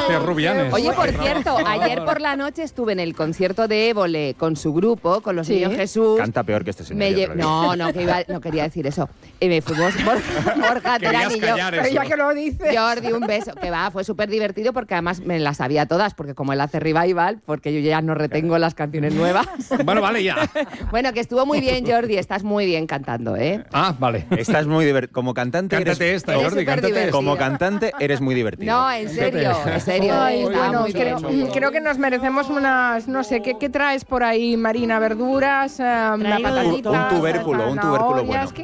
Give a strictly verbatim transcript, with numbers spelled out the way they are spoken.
este Rubianes. Oye, por cierto, ayer por la noche estuve en el concierto de Évole con su grupo, con los Sí. niños Jesús. Canta peor que este señor. Me yo lle- te lo digo. no, no, que iba- no quería decir eso. Y me fuimos Borja, Borja Terán y yo. callar eso. Ella que lo dice. Jordi, un beso. Que va, fue súper divertido porque además me las sabía todas, porque como él hace revival, porque yo ya no retengo las canciones nuevas. Bueno, vale, ya. Bueno, que estuvo muy bien, Jordi, estás muy bien cantando, ¿eh? Ah, vale. Estás muy divertido. Como cantante eres... Cántate esta, Eres Jordi, súper cántate divertido. esta. Como cantante eres muy divertido. No, en serio, en serio. Ay, estaba bueno, muy creo, bien. creo que nos merecemos unas, no sé, ¿qué, qué traes por ahí, Marina? ¿Verduras? Eh, una Traigo de patatita, Un tubérculo, un tubérculo bueno. ¿Qué,